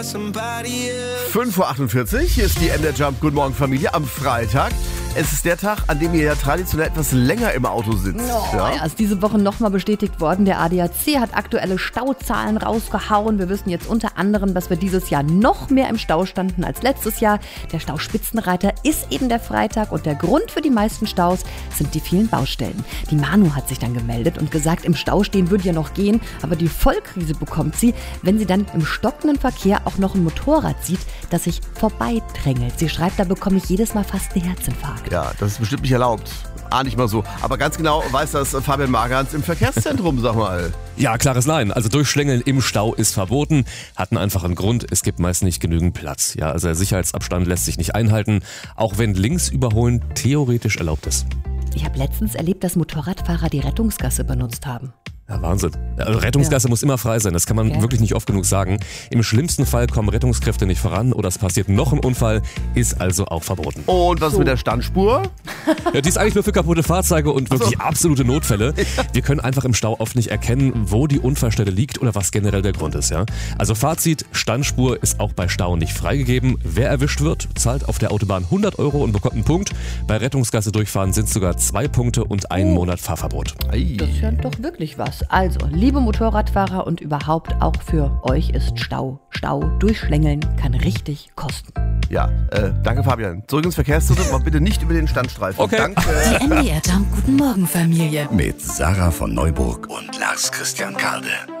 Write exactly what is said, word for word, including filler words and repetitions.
fünf Uhr achtundvierzig, hier ist die M der Jump. Guten Morgen, Familie, am Freitag. Es ist der Tag, an dem ihr ja traditionell etwas länger im Auto sitzt. Oh, ja? ja, ist diese Woche nochmal bestätigt worden. Der A D A C hat aktuelle Stauzahlen rausgehauen. Wir wissen jetzt unter anderem, dass wir dieses Jahr noch mehr im Stau standen als letztes Jahr. Der Stauspitzenreiter ist eben der Freitag und der Grund für die meisten Staus sind die vielen Baustellen. Die Manu hat sich dann gemeldet und gesagt, im Stau stehen würde ja noch gehen, aber die Vollkrise bekommt sie, wenn sie dann im stockenden Verkehr auch noch ein Motorrad sieht, das sich vorbeidrängelt. Sie schreibt, da bekomme ich jedes Mal fast einen Herzinfarkt. Ja, das ist bestimmt nicht erlaubt. Ah, nicht mal so. Aber ganz genau weiß das Fabian Margans im Verkehrszentrum, sag mal. Ja, klares Nein. Also Durchschlängeln im Stau ist verboten. Hat einen einfachen Grund. Es gibt meist nicht genügend Platz. Ja, also der Sicherheitsabstand lässt sich nicht einhalten, auch wenn links überholen theoretisch erlaubt ist. Ich habe letztens erlebt, dass Motorradfahrer die Rettungsgasse benutzt haben. Ja, Wahnsinn. Also Rettungsgasse ja. muss immer frei sein, das kann man okay. wirklich nicht oft genug sagen. Im schlimmsten Fall kommen Rettungskräfte nicht voran oder es passiert noch ein Unfall, ist also auch verboten. Und was so. mit der Standspur? Ja, die ist eigentlich nur für kaputte Fahrzeuge und wirklich so. absolute Notfälle. Wir können einfach im Stau oft nicht erkennen, wo die Unfallstelle liegt oder was generell der Grund ist. Ja? Also Fazit, Standspur ist auch bei Stau nicht freigegeben. Wer erwischt wird, zahlt auf der Autobahn hundert Euro und bekommt einen Punkt. Bei Rettungsgasse durchfahren sind sogar zwei Punkte und einen oh. Monat Fahrverbot. Das ist ja doch wirklich was. Also, liebe Motorradfahrer und überhaupt auch für euch ist Stau. Stau durchschlängeln kann richtig kosten. Ja, äh, danke Fabian. Zurück ins Verkehrszentrum, mal bitte nicht über den Standstreifen. Okay. Danke. Die M D R Jump Guten Morgen Familie. Mit Sarah von Neuburg und Lars Christian Karde.